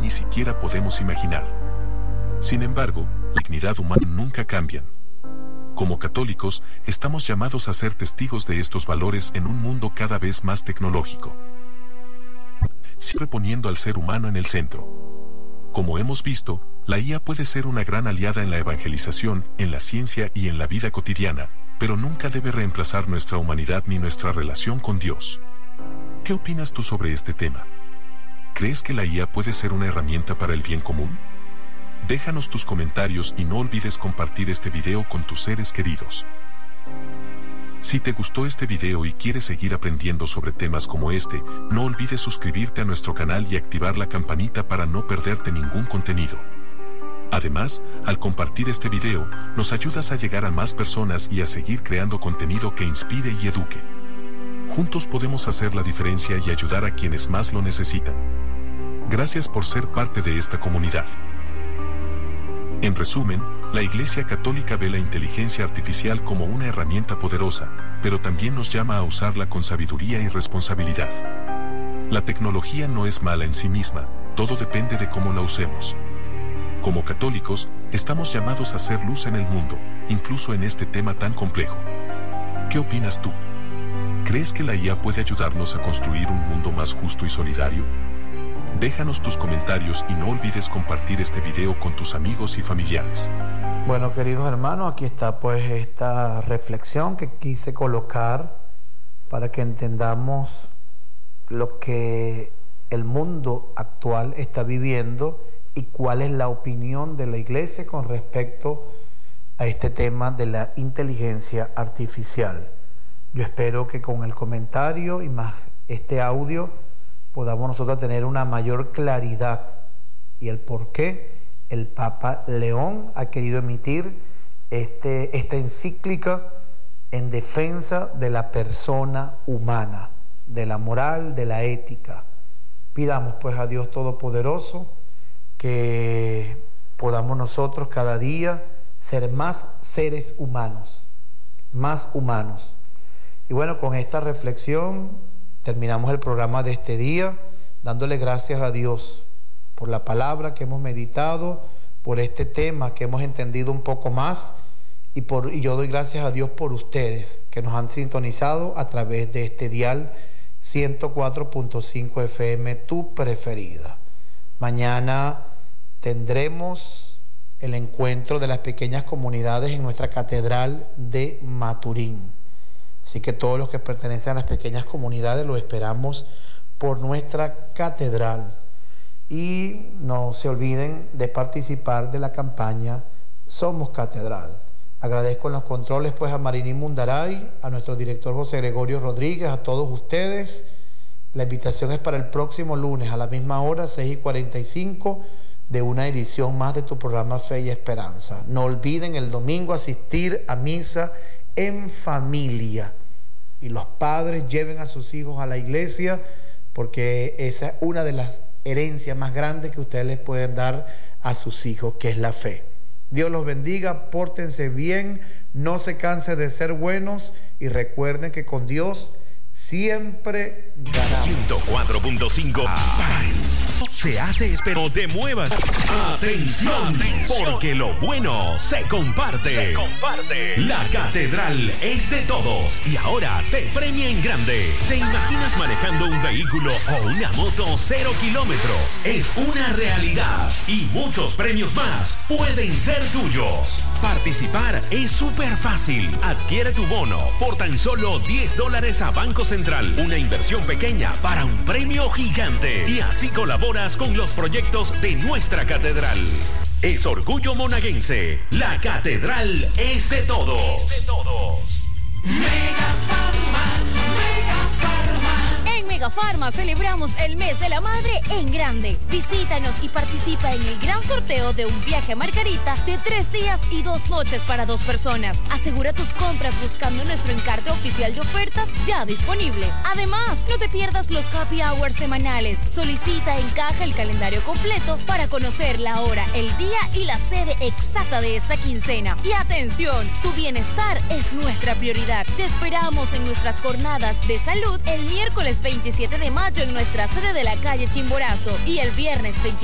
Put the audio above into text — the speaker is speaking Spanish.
ni siquiera podemos imaginar. Sin embargo, la dignidad humana nunca cambian. Como católicos, estamos llamados a ser testigos de estos valores en un mundo cada vez más tecnológico, siempre poniendo al ser humano en el centro. Como hemos visto, la IA puede ser una gran aliada en la evangelización, en la ciencia y en la vida cotidiana, pero nunca debe reemplazar nuestra humanidad ni nuestra relación con Dios. ¿Qué opinas tú sobre este tema? ¿Crees que la IA puede ser una herramienta para el bien común? Déjanos tus comentarios y no olvides compartir este video con tus seres queridos. Si te gustó este video y quieres seguir aprendiendo sobre temas como este, no olvides suscribirte a nuestro canal y activar la campanita para no perderte ningún contenido. Además, al compartir este video, nos ayudas a llegar a más personas y a seguir creando contenido que inspire y eduque. Juntos podemos hacer la diferencia y ayudar a quienes más lo necesitan. Gracias por ser parte de esta comunidad. En resumen, la Iglesia Católica ve la inteligencia artificial como una herramienta poderosa, pero también nos llama a usarla con sabiduría y responsabilidad. La tecnología no es mala en sí misma, todo depende de cómo la usemos. Como católicos, estamos llamados a hacer luz en el mundo, incluso en este tema tan complejo. ¿Qué opinas tú? ¿Crees que la IA puede ayudarnos a construir un mundo más justo y solidario? Déjanos tus comentarios y no olvides compartir este video con tus amigos y familiares. Bueno, queridos hermanos, aquí está pues esta reflexión que quise colocar para que entendamos lo que el mundo actual está viviendo y cuál es la opinión de la Iglesia con respecto a este tema de la inteligencia artificial. Yo espero que con el comentario y más este audio podamos nosotros tener una mayor claridad y el por qué el Papa León ha querido emitir esta encíclica en defensa de la persona humana, de la moral, de la ética. Pidamos pues a Dios Todopoderoso que podamos nosotros cada día ser más seres humanos, más humanos. Y bueno, con esta reflexión terminamos el programa de este día, dándole gracias a Dios por la palabra que hemos meditado, por este tema que hemos entendido un poco más, y yo doy gracias a Dios por ustedes que nos han sintonizado a través de este dial 104.5 FM, tu preferida. Mañana tendremos el encuentro de las pequeñas comunidades en nuestra catedral de Maturín. Así que todos los que pertenecen a las pequeñas comunidades los esperamos por nuestra catedral. Y no se olviden de participar de la campaña Somos Catedral. Agradezco en los controles pues a Mariní Mundaray, a nuestro director José Gregorio Rodríguez, a todos ustedes. La invitación es para el próximo lunes a la misma hora, 6:45, de una edición más de tu programa Fe y Esperanza. No olviden el domingo asistir a misa en familia, y los padres lleven a sus hijos a la iglesia, porque esa es una de las herencias más grandes que ustedes les pueden dar a sus hijos, que es la fe. Dios los bendiga, pórtense bien, no se cansen de ser buenos y recuerden que con Dios siempre ganamos. 104.5 se hace esperar. No te muevas. Atención, porque lo bueno se comparte. La catedral es de todos y ahora te premia en grande. ¿Te imaginas manejando un vehículo o una moto 0 kilómetro? Es una realidad y muchos premios más pueden ser tuyos. Participar es súper fácil. Adquiere tu bono por tan solo $10 a Banco Central. Una inversión pequeña para un premio gigante. Y así colaboras con los proyectos de nuestra catedral. Es orgullo monaguense. La catedral es de todos. Mega Farma. En Mega Farma celebramos el mes de la madre en grande. Visítanos y participa en el gran sorteo de un viaje a Margarita de 3 días y 2 noches para 2 personas. Asegura tus compras buscando nuestro encarte oficial de ofertas ya disponible. Además, no te pierdas los happy hours semanales. Solicita en caja el calendario completo para conocer la hora, el día y la sede exacta de esta quincena. Y atención, tu bienestar es nuestra prioridad. Te esperamos en nuestras jornadas de salud el miércoles 27 de mayo en nuestra sede de la calle Chimborazo y el viernes 29